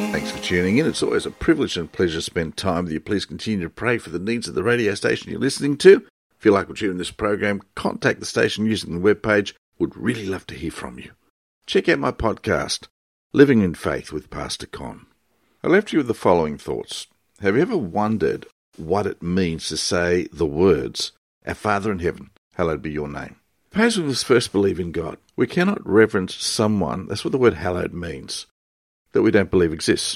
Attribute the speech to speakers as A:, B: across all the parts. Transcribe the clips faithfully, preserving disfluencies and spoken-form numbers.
A: Thanks for tuning in. It's always a privilege and pleasure to spend time with you. Please continue to pray for the needs of the radio station you're listening to. If you like what you hear in this program, contact the station using the webpage. Would really love to hear from you. Check out my podcast, Living in Faith with Pastor Con. I left you with the following thoughts. Have you ever wondered what it means to say the words, Our Father in heaven, hallowed be your name? Suppose we must first believe in God. We cannot reverence someone, that's what the word hallowed means, that we don't believe exists.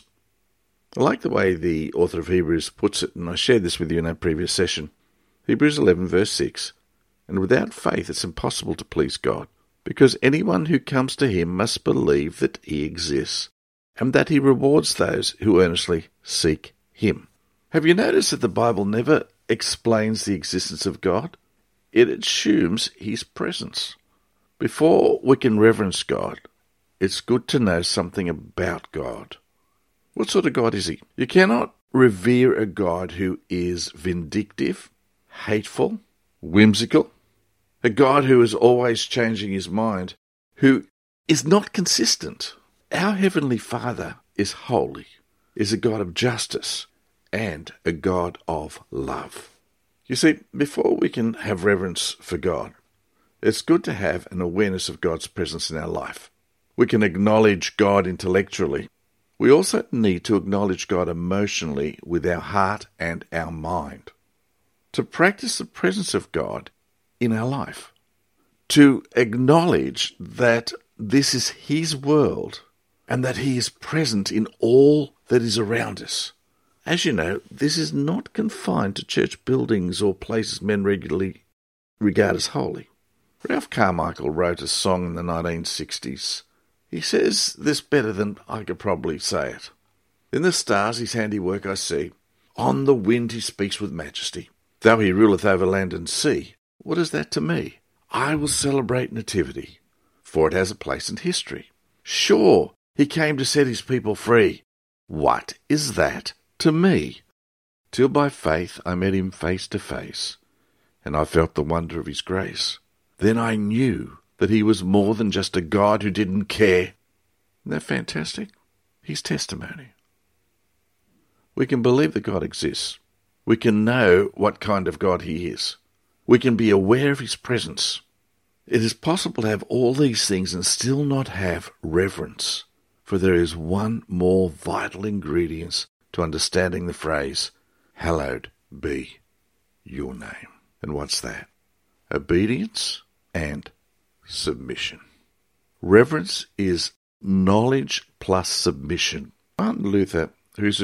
A: I like the way the author of Hebrews puts it, and I shared this with you in our previous session. Hebrews eleven verse six, and without faith it's impossible to please God, because anyone who comes to him must believe that he exists, and that he rewards those who earnestly seek him. Have you noticed that the Bible never explains the existence of God? It assumes his presence. Before we can reverence God, it's good to know something about God. What sort of God is he? You cannot revere a God who is vindictive, hateful, whimsical, a God who is always changing his mind, who is not consistent. Our Heavenly Father is holy, is a God of justice, and a God of love. You see, before we can have reverence for God, it's good to have an awareness of God's presence in our life. We can acknowledge God intellectually. We also need to acknowledge God emotionally with our heart and our mind. To practice the presence of God in our life. To acknowledge that this is his world and that he is present in all that is around us. As you know, this is not confined to church buildings or places men regularly regard as holy. Ralph Carmichael wrote a song in the nineteen sixties. He says this better than I could probably say it. In the stars his handiwork I see. On the wind he speaks with majesty. Though he ruleth over land and sea, what is that to me? I will celebrate nativity, for it has a place in history. Sure, he came to set his people free. What is that to me? Till by faith I met him face to face, and I felt the wonder of his grace. Then I knew that he was more than just a God who didn't care. Isn't that fantastic? His testimony. We can believe that God exists. We can know what kind of God he is. We can be aware of his presence. It is possible to have all these things and still not have reverence, for there is one more vital ingredient to understanding the phrase, hallowed be your name. And what's that? Obedience and submission. Reverence is knowledge plus submission. Martin Luther, who's a